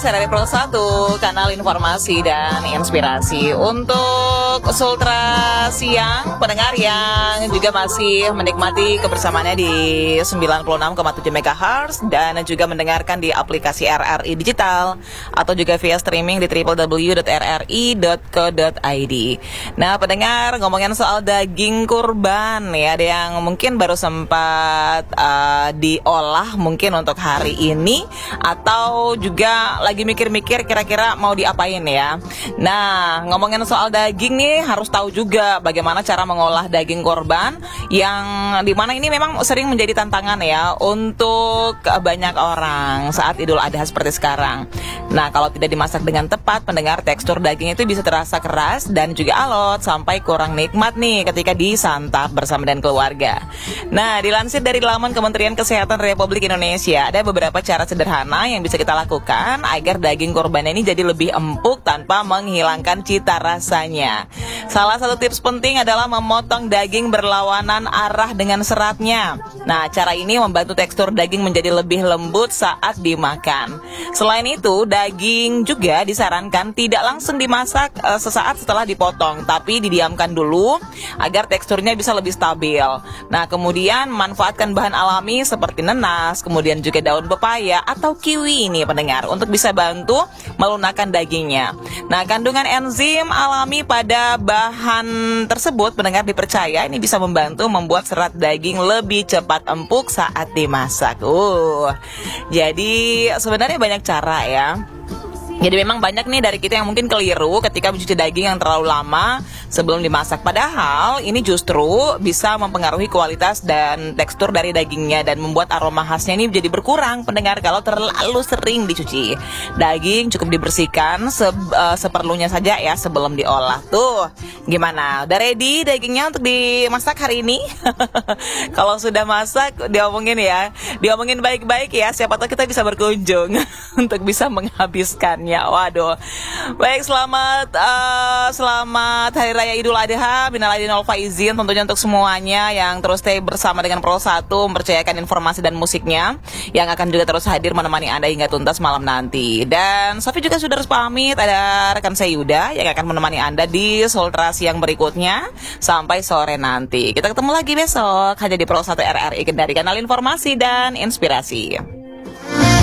Pros, RRI Pro 1, kanal informasi dan inspirasi. Untuk Sultra Siang, pendengar yang juga masih menikmati kebersamaannya di 96,7 MHz dan juga mendengarkan di aplikasi RRI Digital atau juga via streaming di www.rri.co.id. Nah, pendengar, ngomongin soal daging kurban ya, ada yang mungkin baru sempat diolah mungkin untuk hari ini atau juga lagi mikir-mikir kira-kira mau diapain ya. Nah, ngomongin soal daging nih harus tahu juga bagaimana cara mengolah daging korban yang dimana ini memang sering menjadi tantangan ya untuk banyak orang saat Idul Adha seperti sekarang. Nah, kalau tidak dimasak dengan tepat, pendengar, tekstur daging itu bisa terasa keras dan juga alot sampai kurang nikmat nih ketika disantap bersama dengan keluarga. Nah, dilansir dari laman Kementerian Kesehatan Republik Indonesia, ada beberapa cara sederhana yang bisa kita lakukan agar daging korban ini jadi lebih empuk tanpa menghilangkan cita rasanya. Salah satu tips penting adalah memotong daging berlawanan arah dengan seratnya. Nah, cara ini membantu tekstur daging menjadi lebih lembut saat dimakan. Selain itu, daging juga disarankan tidak langsung dimasak sesaat setelah dipotong, tapi didiamkan dulu agar teksturnya bisa lebih stabil. Nah, kemudian manfaatkan bahan alami seperti nanas, kemudian juga daun pepaya atau kiwi ini pendengar untuk bisa bantu melunakkan dagingnya. Nah, kandungan enzim alami pada bahan tersebut pendengar dipercaya ini bisa membantu membuat serat daging lebih cepat empuk saat dimasak. Jadi sebenarnya banyak cara ya. Jadi memang banyak nih dari kita yang mungkin keliru ketika mencuci daging yang terlalu lama sebelum dimasak. Padahal ini justru bisa mempengaruhi kualitas dan tekstur dari dagingnya dan membuat aroma khasnya ini jadi berkurang pendengar kalau terlalu sering dicuci. Daging cukup dibersihkan seperlunya saja ya sebelum diolah. Tuh, gimana? Udah ready dagingnya untuk dimasak hari ini? Kalau sudah masak, diomongin ya. Diomongin baik-baik ya, siapa tahu kita bisa berkunjung untuk bisa menghabiskannya. Waduh. Baik, selamat Hari Raya Idul Adha, minal aidin wal faizin tentunya untuk semuanya yang terus stay bersama dengan Pro 1, mempercayakan informasi dan musiknya yang akan juga terus hadir menemani Anda hingga tuntas malam nanti. Dan Sofi juga sudah harus pamit, ada rekan saya Yuda yang akan menemani Anda di Sultra Siang berikutnya sampai sore nanti. Kita ketemu lagi besok hanya di Pro 1 RRI Kendari, kanal informasi dan inspirasi.